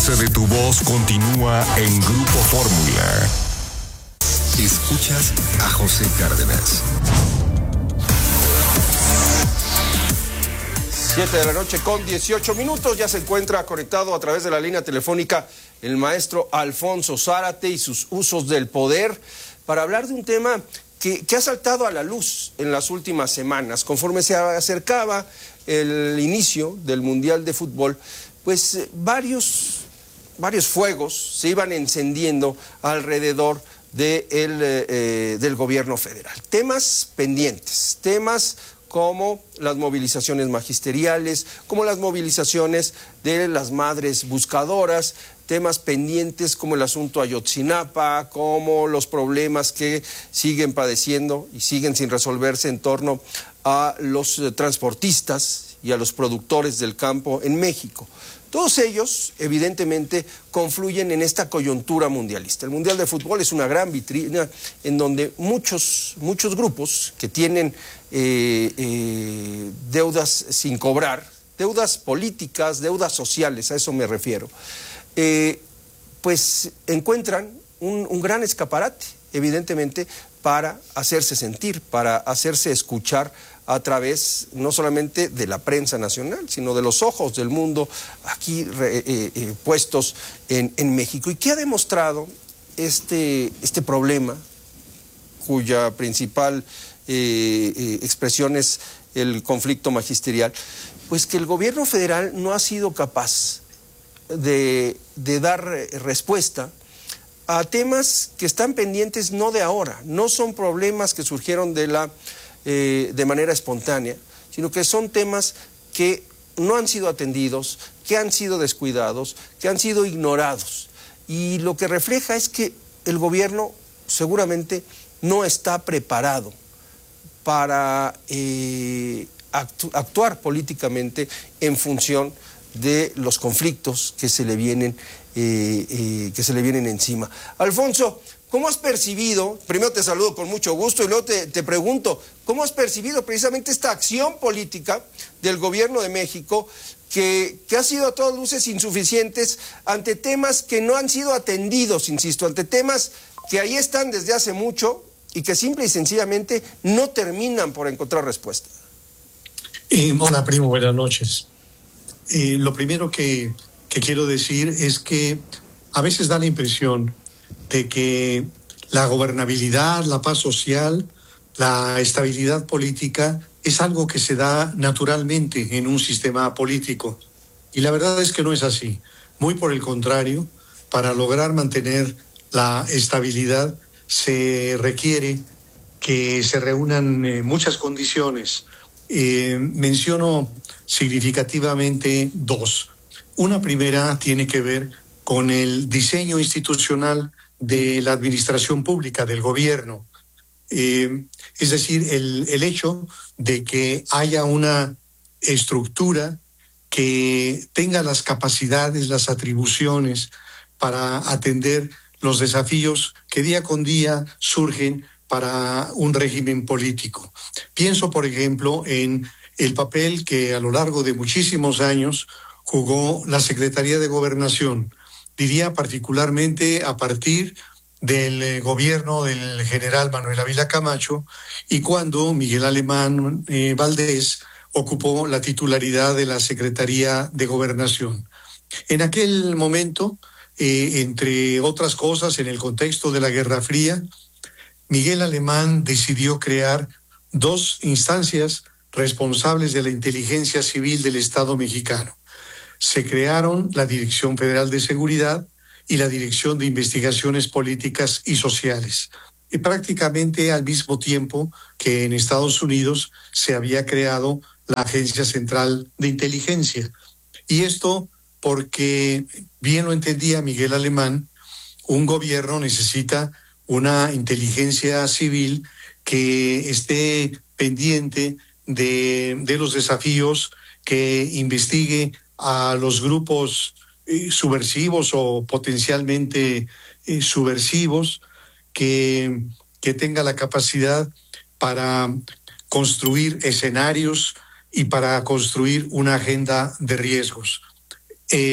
dulce de tu voz continúa en Grupo Fórmula. Escuchas a José Cárdenas. 7 de la noche con 18 minutos. Ya se encuentra conectado a través de la línea telefónica el maestro Alfonso Zárate y sus usos del poder para hablar de un tema que ha saltado a la luz en las últimas semanas. Conforme se acercaba el inicio del Mundial de Fútbol, pues varios fuegos se iban encendiendo alrededor del gobierno federal. Temas pendientes, temas como las movilizaciones magisteriales, como las movilizaciones de las madres buscadoras, temas pendientes como el asunto Ayotzinapa, como los problemas que siguen padeciendo y siguen sin resolverse en torno a los transportistas y a los productores del campo en México. Todos ellos, evidentemente, confluyen en esta coyuntura mundialista. El Mundial de Fútbol es una gran vitrina en donde muchos grupos que tienen deudas sin cobrar, deudas políticas, deudas sociales, a eso me refiero, pues encuentran un gran escaparate, evidentemente, para hacerse sentir, para hacerse escuchar a través no solamente de la prensa nacional, sino de los ojos del mundo aquí puestos en México. ¿Y qué ha demostrado este problema, cuya principal expresión es el conflicto magisterial? Pues que el gobierno federal no ha sido capaz de dar respuesta a temas que están pendientes no de ahora, no son problemas que surgieron de manera espontánea, sino que son temas que no han sido atendidos, que han sido descuidados, que han sido ignorados. Y lo que refleja es que el gobierno seguramente no está preparado para actuar políticamente en función de los conflictos que se le vienen encima. Alfonso, ¿cómo has percibido, primero te saludo con mucho gusto y luego te pregunto, ¿cómo has percibido precisamente esta acción política del gobierno de México que ha sido a todas luces insuficientes ante temas que no han sido atendidos, insisto, ante temas que ahí están desde hace mucho y que simple y sencillamente no terminan por encontrar respuesta? Hola, primo, buenas noches. Lo primero que quiero decir es que a veces da la impresión de que la gobernabilidad, la paz social, la estabilidad política es algo que se da naturalmente en un sistema político. Y la verdad es que no es así. Muy por el contrario, para lograr mantener la estabilidad se requiere que se reúnan muchas condiciones. Menciono significativamente dos. Una primera tiene que ver con el diseño institucional de la administración pública, del gobierno. Es decir, el hecho de que haya una estructura que tenga las capacidades, las atribuciones para atender los desafíos que día con día surgen para un régimen político. Pienso, por ejemplo, en el papel que a lo largo de muchísimos años jugó la Secretaría de Gobernación. Diría particularmente a partir del gobierno del general Manuel Ávila Camacho y cuando Miguel Alemán Valdés ocupó la titularidad de la Secretaría de Gobernación. En aquel momento, entre otras cosas, en el contexto de la Guerra Fría, Miguel Alemán decidió crear dos instancias responsables de la inteligencia civil del Estado mexicano. Se crearon la Dirección Federal de Seguridad y la Dirección de Investigaciones Políticas y Sociales. Y prácticamente al mismo tiempo que en Estados Unidos se había creado la Agencia Central de Inteligencia. Y esto porque, bien lo entendía Miguel Alemán, un gobierno necesita una inteligencia civil que esté pendiente de los desafíos, que investigue a los grupos subversivos o potencialmente subversivos, que tenga la capacidad para construir escenarios y para construir una agenda de riesgos.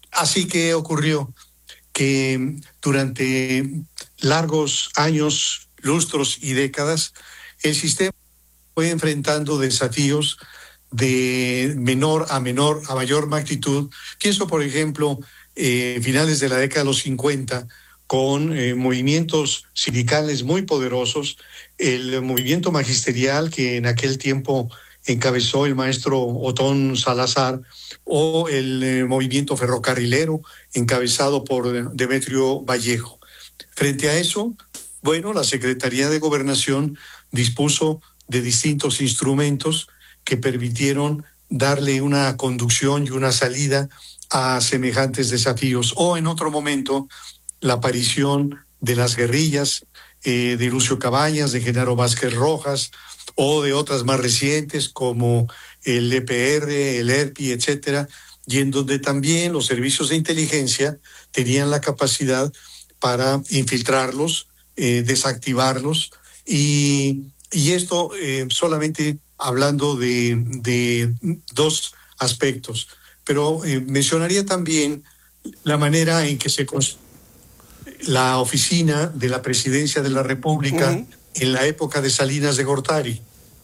Así que ocurrió que durante largos años, lustros y décadas, el sistema fue enfrentando desafíos de menor a mayor magnitud. Pienso, por ejemplo, finales de la década de los 50, con movimientos sindicales muy poderosos, el movimiento magisterial que en aquel tiempo encabezó el maestro Otón Salazar, o el movimiento ferrocarrilero encabezado por Demetrio Vallejo. Frente a eso, bueno, la Secretaría de Gobernación dispuso de distintos instrumentos que permitieron darle una conducción y una salida a semejantes desafíos. O en otro momento, la aparición de las guerrillas de Lucio Cabañas, de Genaro Vázquez Rojas, o de otras más recientes como el EPR, el ERPI, etcétera, y en donde también los servicios de inteligencia tenían la capacidad para infiltrarlos, desactivarlos, y esto solamente hablando de dos aspectos. Pero mencionaría también la manera en que se construyó la oficina de la Presidencia de la República en la época de Salinas de Gortari.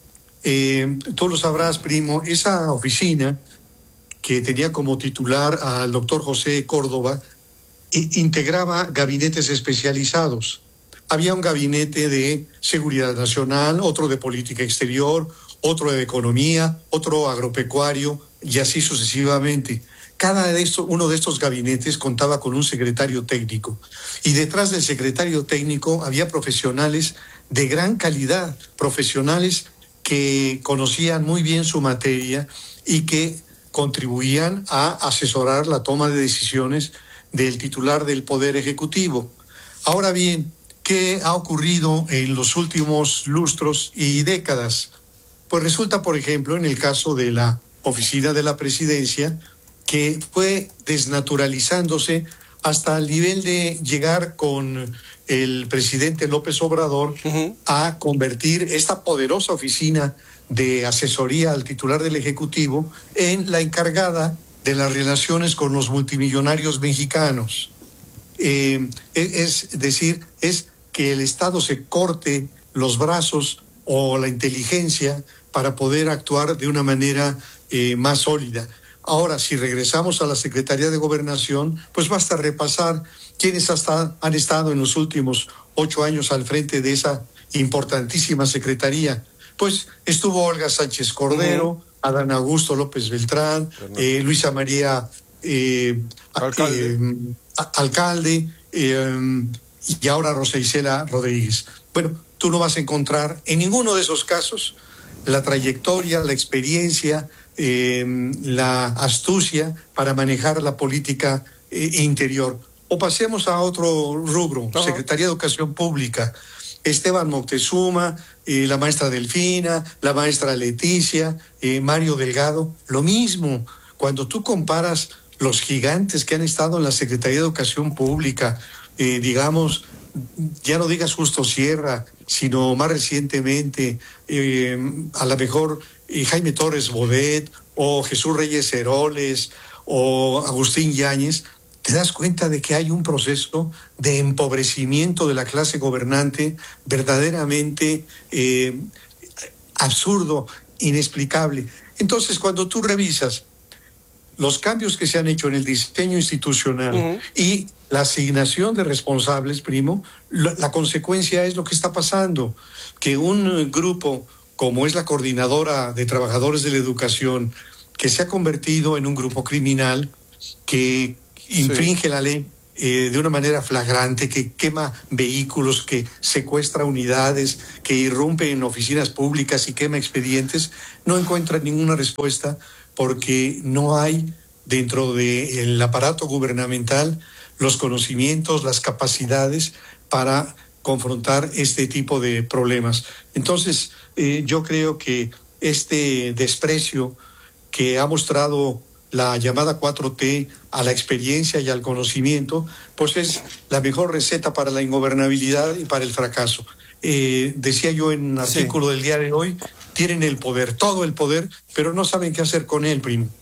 Tú lo sabrás, primo, esa oficina, que tenía como titular al doctor José Córdoba, integraba gabinetes especializados. Había un gabinete de seguridad nacional, otro de política exterior, otro de economía, otro agropecuario, y así sucesivamente. Uno de estos gabinetes contaba con un secretario técnico, y detrás del secretario técnico había profesionales de gran calidad, profesionales que conocían muy bien su materia y que contribuían a asesorar la toma de decisiones del titular del Poder Ejecutivo. Ahora bien, ¿qué ha ocurrido en los últimos lustros y décadas? Pues resulta, por ejemplo, en el caso de la Oficina de la Presidencia, que fue desnaturalizándose hasta el nivel de llegar con el presidente López Obrador a convertir esta poderosa oficina de asesoría al titular del Ejecutivo en la encargada de las relaciones con los multimillonarios mexicanos. Es decir, es que el Estado se corte los brazos o la inteligencia para poder actuar de una manera más sólida. Ahora, si regresamos a la Secretaría de Gobernación, pues basta repasar quiénes han estado en los últimos 8 años al frente de esa importantísima secretaría. Pues estuvo Olga Sánchez Cordero, Adán Augusto López Beltrán, Luisa María Alcalde, y ahora Rosa Isela Rodríguez. Bueno, tú no vas a encontrar en ninguno de esos casos la trayectoria, la experiencia, la astucia para manejar la política interior. O pasemos a otro rubro, Secretaría de Educación Pública. Esteban Moctezuma, la maestra Delfina, la maestra Leticia, Mario Delgado, lo mismo. Cuando tú comparas los gigantes que han estado en la Secretaría de Educación Pública, digamos, ya no digas Justo Sierra, sino más recientemente, a lo mejor Jaime Torres Bodet, o Jesús Reyes Heroles, o Agustín Yáñez, te das cuenta de que hay un proceso de empobrecimiento de la clase gobernante verdaderamente absurdo, inexplicable. Entonces, cuando tú revisas los cambios que se han hecho en el diseño institucional y la asignación de responsables, primo, la consecuencia es lo que está pasando, que un grupo como es la Coordinadora de Trabajadores de la Educación, que se ha convertido en un grupo criminal que infringe la ley de una manera flagrante, que quema vehículos, que secuestra unidades, que irrumpe en oficinas públicas y quema expedientes, no encuentra ninguna respuesta porque no hay dentro del aparato gubernamental los conocimientos, las capacidades para confrontar este tipo de problemas. Entonces, yo creo que este desprecio que ha mostrado la llamada 4T a la experiencia y al conocimiento, pues es la mejor receta para la ingobernabilidad y para el fracaso. Decía yo en un artículo del diario de hoy, tienen el poder, todo el poder, pero no saben qué hacer con él, primo.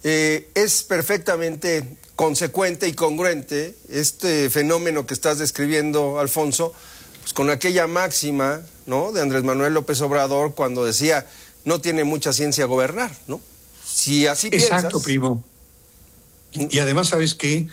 es perfectamente consecuente y congruente este fenómeno que estás describiendo, Alfonso, pues con aquella máxima, ¿no?, de Andrés Manuel López Obrador cuando decía, no tiene mucha ciencia gobernar, ¿no? Si así piensas... Exacto, primo. Y además, ¿sabes qué?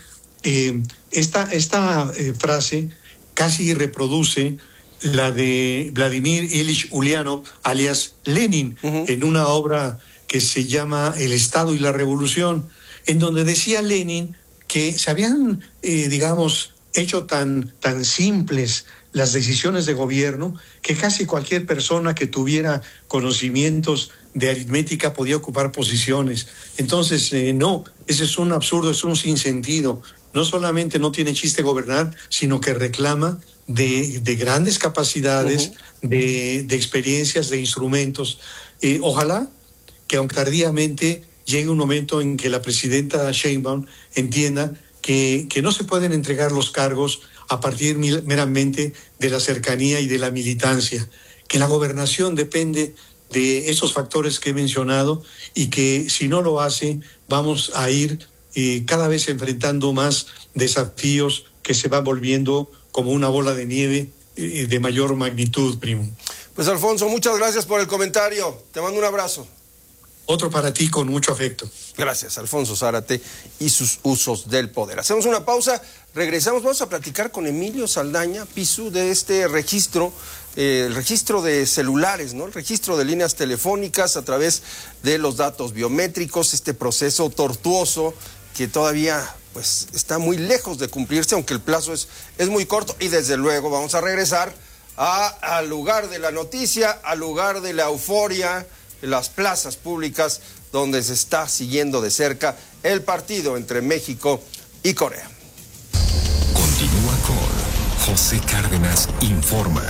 Esta frase casi reproduce la de Vladimir Ilich Ulyanov, alias Lenin, en una obra que se llama El Estado y la Revolución, en donde decía Lenin que se habían, hecho tan simples las decisiones de gobierno que casi cualquier persona que tuviera conocimientos de aritmética podía ocupar posiciones. Entonces, no, ese es un absurdo, es un sinsentido. No solamente no tiene chiste gobernar, sino que reclama de grandes capacidades, de experiencias, de instrumentos. Ojalá que aunque tardíamente llegue un momento en que la presidenta Sheinbaum entienda que no se pueden entregar los cargos a partir meramente de la cercanía y de la militancia, que la gobernación depende de esos factores que he mencionado y que si no lo hace vamos a ir cada vez enfrentando más desafíos que se van volviendo como una bola de nieve de mayor magnitud, primo. Pues Alfonso, muchas gracias por el comentario. Te mando un abrazo. Otro para ti con mucho afecto. Gracias, Alfonso Zárate y sus usos del poder. Hacemos una pausa, regresamos, vamos a platicar con Emilio Saldaña, Pisu, de este registro, el registro de celulares, ¿no? El registro de líneas telefónicas a través de los datos biométricos, este proceso tortuoso que todavía pues está muy lejos de cumplirse, aunque el plazo es muy corto, y desde luego vamos a regresar al lugar de la noticia, al lugar de la euforia, las plazas públicas donde se está siguiendo de cerca el partido entre México y Corea. Continúa con José Cárdenas Informa.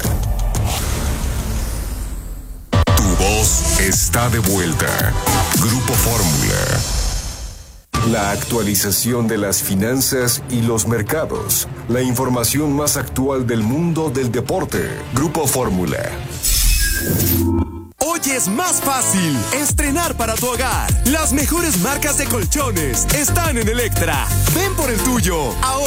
Tu voz está de vuelta. Grupo Fórmula. La actualización de las finanzas y los mercados. La información más actual del mundo del deporte. Grupo Fórmula. Hoy es más fácil estrenar para tu hogar. Las mejores marcas de colchones están en Electra. Ven por el tuyo. Ahora